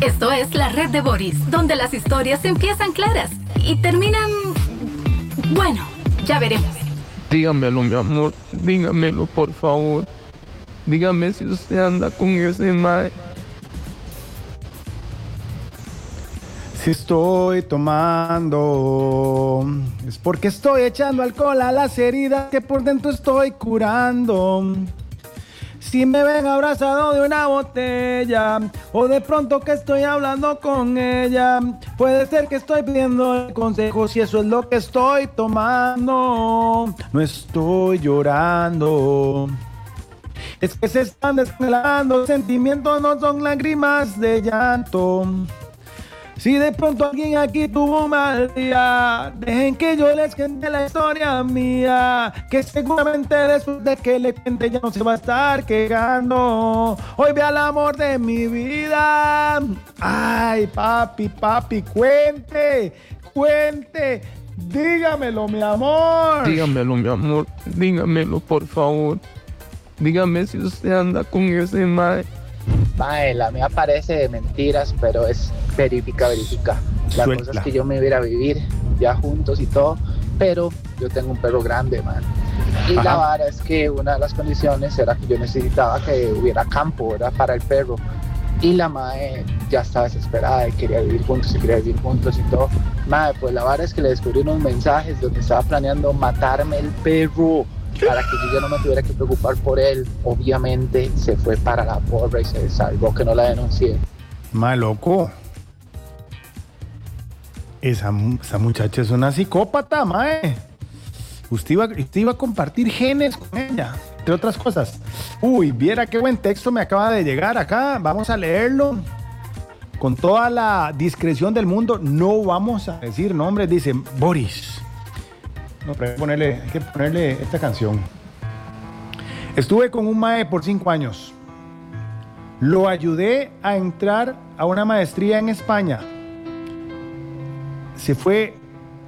Esto es la red de Boris, donde las historias empiezan claras y terminan... Bueno, ya veremos. Dígamelo, mi amor, dígamelo, por favor. Dígame si usted anda con ese mae. Si estoy tomando, es porque estoy echando alcohol a las heridas que por dentro estoy curando. Si me ven abrazado de una botella, o de pronto que estoy hablando con ella, puede ser que estoy pidiendo consejos si eso es lo que estoy tomando. No estoy llorando. Es que se están desvelando, sentimientos no son lágrimas de llanto. Si de pronto alguien aquí tuvo un mal día, dejen que yo les cuente la historia mía, que seguramente después de que le cuente ya no se va a estar quejando. Hoy ve al amor de mi vida. Ay, papi, cuente, dígamelo, mi amor. Dígamelo, mi amor, dígamelo, por favor. Dígame si usted anda con ese mae. Mae, la mía parece de mentiras, pero es verídica. La cosa es que yo me iba a vivir ya juntos y todo, pero yo tengo un perro grande, man. Y la vara es que una de las condiciones era que yo necesitaba que hubiera campo, ¿verdad? Para el perro. Y la mae ya estaba desesperada y quería vivir juntos y todo. Mae, pues la vara es que le descubrí unos mensajes donde estaba planeando matarme el perro, para que yo ya no me tuviera que preocupar por él. Obviamente se fue para la porra y se salvó que no la denuncié. Ma, loco. Esa muchacha es una psicópata, mae. Usted iba a compartir genes con ella, entre otras cosas. Uy, viera qué buen texto me acaba de llegar acá. Vamos a leerlo con toda la discreción del mundo. No vamos a decir nombres. Dice Boris. No, pero hay que ponerle esta canción. Estuve con un mae por 5 años. Lo ayudé a entrar a una maestría en España. Se fue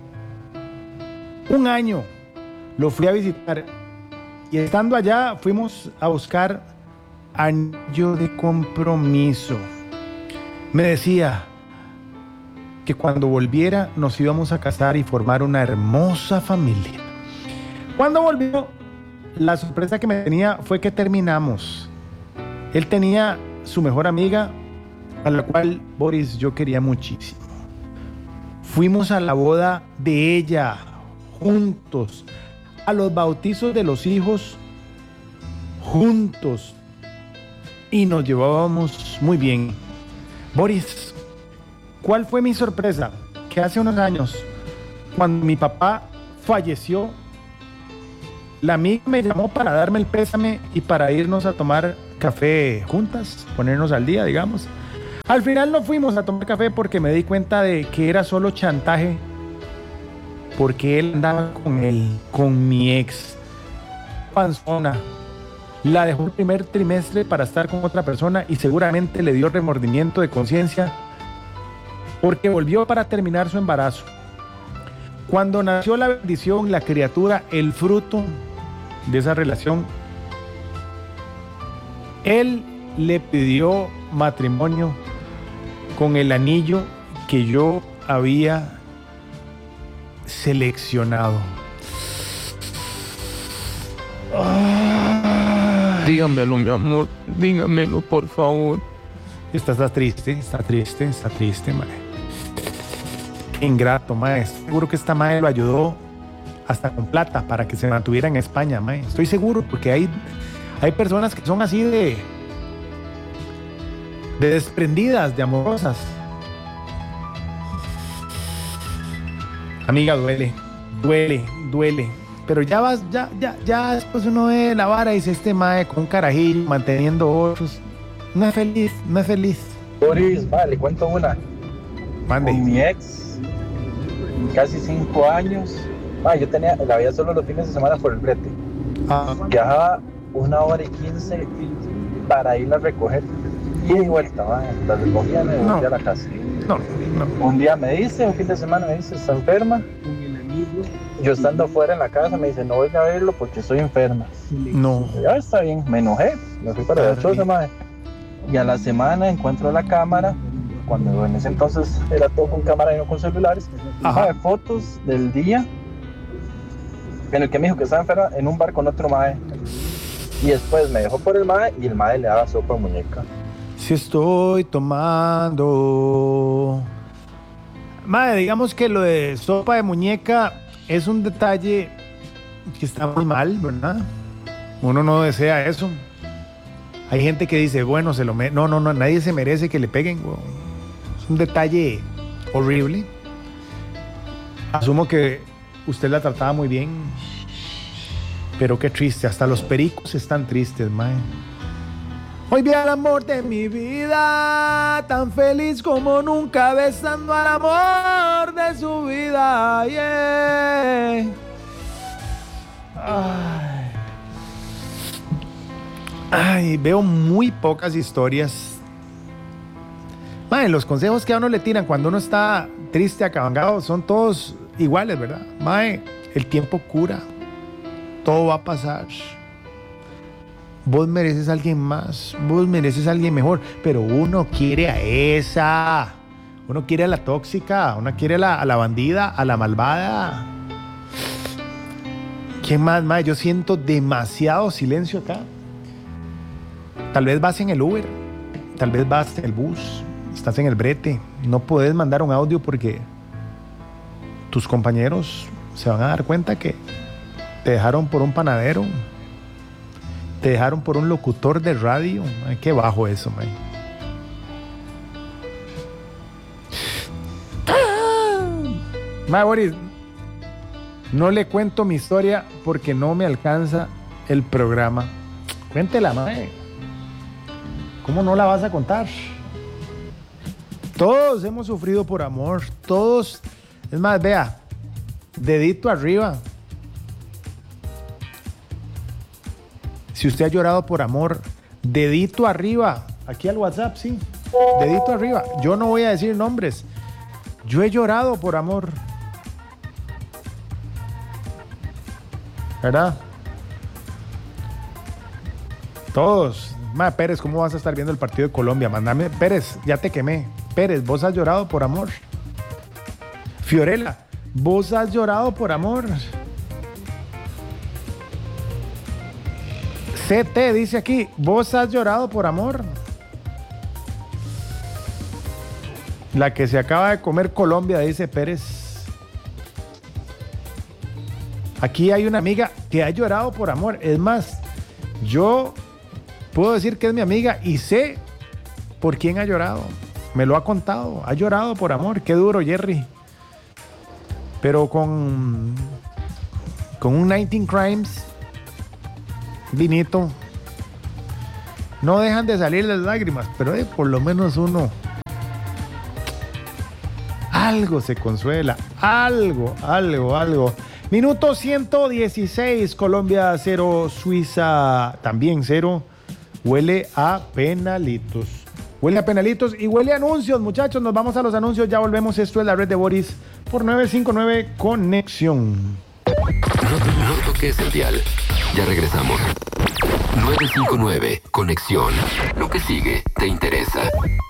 1 año. Lo fui a visitar. Y estando allá fuimos a buscar anillo de compromiso. Me decía que cuando volviera nos íbamos a casar y formar una hermosa familia. Cuando volvió, la sorpresa que me tenía fue que terminamos. Él tenía su mejor amiga, a la cual Boris yo quería muchísimo. Fuimos a la boda de ella, juntos, a los bautizos de los hijos, juntos, y nos llevábamos muy bien. Boris, ¿cuál fue mi sorpresa? Que hace unos años, cuando mi papá falleció, la amiga me llamó para darme el pésame y para irnos a tomar café juntas, ponernos al día, digamos. Al final no fuimos a tomar café porque me di cuenta de que era solo chantaje, porque él andaba con mi ex panzona. La dejó el primer trimestre para estar con otra persona y seguramente le dio remordimiento de conciencia porque volvió para terminar su embarazo. Cuando nació la bendición, la criatura, el fruto de esa relación, él le pidió matrimonio con el anillo que yo había seleccionado. Dígamelo, mi amor, dígamelo, por favor. Está triste, mae. Qué ingrato, mae. Seguro que esta mae lo ayudó hasta con plata para que se mantuviera en España, mae. Estoy seguro, porque hay personas que son así de desprendidas, de amorosas. Amiga, duele. Pero ya después uno ve la vara y dice, este mae con un carajillo manteniendo otros. No es feliz. Boris, vale, cuento una. Mande. Con mi ex, casi 5 años. Yo la veía solo los fines de semana por el brete. Viajaba 1h15 para irla a recoger. Ida y vuelta, la recogía y me volvía a la casa. No. Un día un fin de semana me dice, está enferma. Yo estando afuera en la casa me dice, no voy a verlo porque estoy enferma. No. Ya está bien, me enojé, me fui para la choza, madre. Y a la semana encuentro la cámara cuando en ese entonces era todo con cámara y no con celulares, mae, fotos del día en el que me dijo que estaba enferma en un bar con otro mae, y después me dejó por el mae y el mae le daba sopa de muñeca. Si estoy tomando... Mae, digamos que lo de sopa de muñeca es un detalle que está muy mal, ¿verdad? Uno no desea eso. Hay gente que dice, bueno, no, nadie se merece que le peguen, güey. Es un detalle horrible. Asumo que usted la trataba muy bien, pero qué triste, hasta los pericos están tristes, mae. Hoy vi al amor de mi vida, tan feliz como nunca, besando al amor de su vida, yeah. Ay, veo muy pocas historias. Mae, los consejos que a uno le tiran cuando uno está triste, acabangado, son todos iguales, ¿verdad? Mae, el tiempo cura, todo va a pasar. Vos mereces a alguien más, vos mereces a alguien mejor, pero uno quiere a esa, uno quiere a la tóxica, uno quiere a la bandida, a la malvada. ¿Quién más, mae? Yo siento demasiado silencio acá. Tal vez vas en el Uber, tal vez vas en el bus, estás en el brete, no puedes mandar un audio porque tus compañeros se van a dar cuenta que te dejaron por un panadero. Te dejaron por un locutor de radio. Ay, qué bajo eso, man. Mae, Boris, no le cuento mi historia porque no me alcanza el programa. Cuéntela, mae. ¿Cómo no la vas a contar? Todos hemos sufrido por amor. Todos. Es más, vea, dedito arriba. Si usted ha llorado por amor, dedito arriba. Aquí al WhatsApp, sí. Dedito arriba. Yo no voy a decir nombres. Yo he llorado por amor. ¿Verdad? Todos. Ma, Pérez, ¿cómo vas a estar viendo el partido de Colombia? Mándame. Pérez, ya te quemé. Pérez, vos has llorado por amor. Fiorella, vos has llorado por amor. CT dice aquí, vos has llorado por amor. La que se acaba de comer Colombia, dice Pérez. Aquí hay una amiga que ha llorado por amor. Es más, yo puedo decir que es mi amiga y sé por quién ha llorado. Me lo ha contado. Ha llorado por amor. Qué duro, Jerry. Pero con un 19 Crimes vinito, no dejan de salir las lágrimas, pero por lo menos uno algo se consuela, algo. Minuto 116, Colombia 0, Suiza también 0. Huele a penalitos. Huele a penalitos y huele a anuncios, muchachos. Nos vamos a los anuncios, ya volvemos. Esto es La Red de Boris por 959 Conexión. No toques el dial. Ya regresamos. 959 Conexión. Lo que sigue te interesa.